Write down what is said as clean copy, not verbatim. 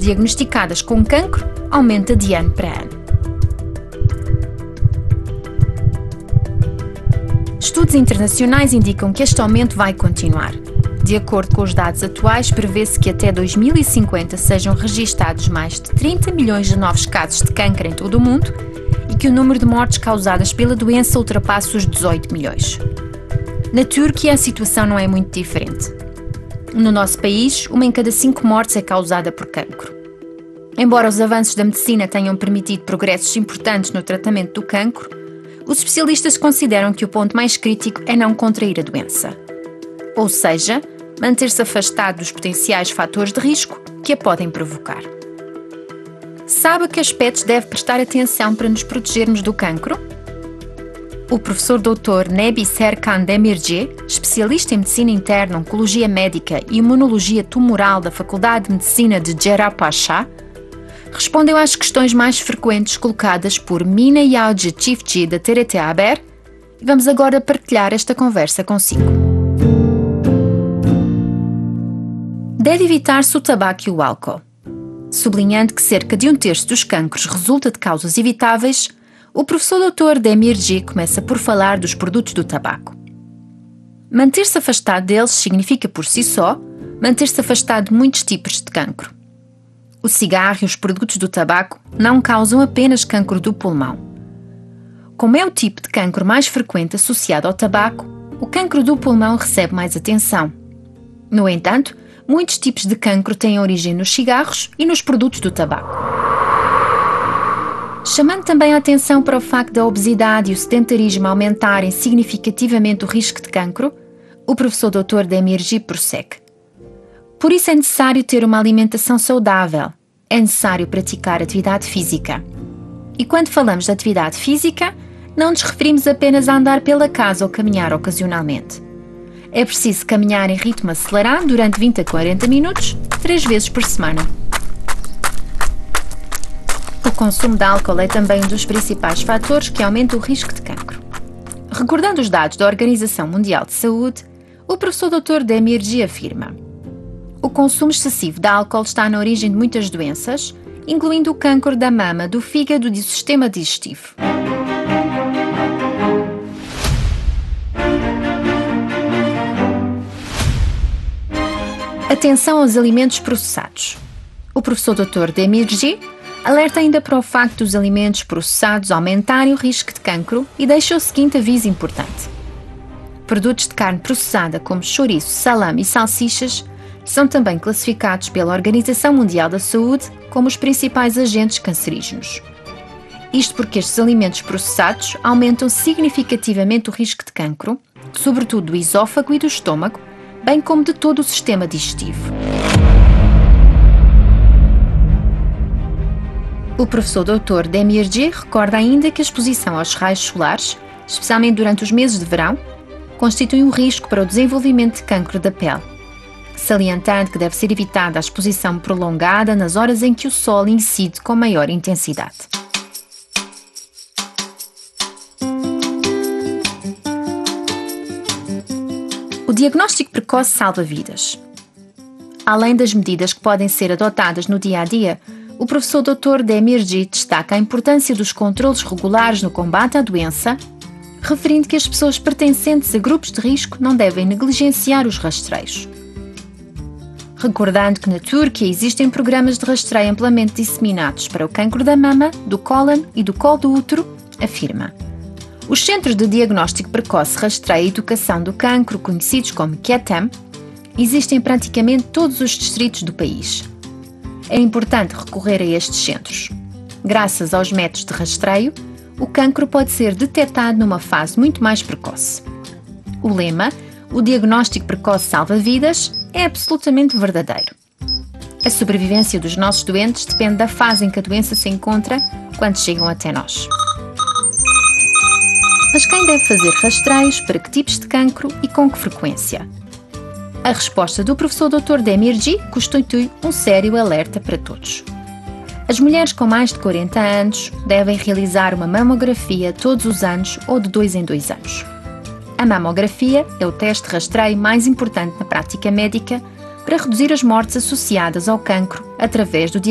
diagnosticadas com cancro aumenta de ano para ano. Estudos internacionais indicam que este aumento vai continuar. De acordo com os dados atuais, prevê-se que até 2050 sejam registados mais de 30 milhões de novos casos de cancro em todo o mundo e que o número de mortes causadas pela doença ultrapasse os 18 milhões. Na Turquia, a situação não é muito diferente. No nosso país, 1 em cada 5 mortes é causada por cancro. Embora os avanços da medicina tenham permitido progressos importantes no tratamento do cancro, os especialistas consideram que o ponto mais crítico é não contrair a doença. Ou seja, manter-se afastado dos potenciais fatores de risco que a podem provocar. Sabe a que aspectos deve prestar atenção para nos protegermos do cancro? O professor Dr. Nebi Serkan Demirci, especialista em medicina interna, oncologia médica e imunologia tumoral da Faculdade de Medicina de Cerrahpaşa, respondeu às questões mais frequentes colocadas por Mina Yalçı Çiftçi da TRT Haber e vamos agora partilhar esta conversa consigo. Deve evitar-se o tabaco e o álcool. Sublinhando que cerca de 1/3 dos cancros resulta de causas evitáveis, o professor Dr. Demirci começa por falar dos produtos do tabaco. Manter-se afastado deles significa por si só manter-se afastado de muitos tipos de cancro. O cigarro e os produtos do tabaco não causam apenas cancro do pulmão. Como é o tipo de cancro mais frequente associado ao tabaco, o cancro do pulmão recebe mais atenção. No entanto, muitos tipos de cancro têm origem nos cigarros e nos produtos do tabaco. Chamando também a atenção para o facto da obesidade e o sedentarismo aumentarem significativamente o risco de cancro, o professor Dr. Demirci prossegue. Por isso é necessário ter uma alimentação saudável, é necessário praticar atividade física. E quando falamos de atividade física, não nos referimos apenas a andar pela casa ou caminhar ocasionalmente. É preciso caminhar em ritmo acelerado durante 20 a 40 minutos, 3 vezes por semana. O consumo de álcool é também um dos principais fatores que aumenta o risco de cancro. Recordando os dados da Organização Mundial de Saúde, o professor Dr. Demirci afirma: o consumo excessivo de álcool está na origem de muitas doenças, incluindo o cancro da mama, do fígado e do sistema digestivo. Atenção aos alimentos processados. O professor Dr. Demirci alerta ainda para o facto dos alimentos processados aumentarem o risco de cancro e deixa o seguinte aviso importante. Produtos de carne processada como chouriço, salame e salsichas são também classificados pela Organização Mundial da Saúde como os principais agentes cancerígenos. Isto porque estes alimentos processados aumentam significativamente o risco de cancro, sobretudo do esôfago e do estômago, bem como de todo o sistema digestivo. O professor Dr. Demirci recorda ainda que a exposição aos raios solares, especialmente durante os meses de verão, constitui um risco para o desenvolvimento de cancro da pele, salientando que deve ser evitada a exposição prolongada nas horas em que o sol incide com maior intensidade. O diagnóstico precoce salva vidas. Além das medidas que podem ser adotadas no dia-a-dia, o professor Dr. Demirci destaca a importância dos controlos regulares no combate à doença, referindo que as pessoas pertencentes a grupos de risco não devem negligenciar os rastreios. Recordando que na Turquia existem programas de rastreio amplamente disseminados para o cancro da mama, do cólon e do colo do útero, afirma: os Centros de Diagnóstico Precoce, Rastreio e Educação do Cancro, conhecidos como KETAM, existem em praticamente todos os distritos do país. É importante recorrer a estes centros. Graças aos métodos de rastreio, o cancro pode ser detectado numa fase muito mais precoce. O lema, o diagnóstico precoce salva vidas, é absolutamente verdadeiro. A sobrevivência dos nossos doentes depende da fase em que a doença se encontra quando chegam até nós. Mas quem deve fazer rastreios, para que tipos de cancro e com que frequência? A resposta do professor Dr. Demirci constitui um sério alerta para todos. As mulheres com mais de 40 anos devem realizar uma mamografia todos os anos ou de 2 em 2 anos. A mamografia é o teste de rastreio mais importante na prática médica para reduzir as mortes associadas ao cancro através do diagnóstico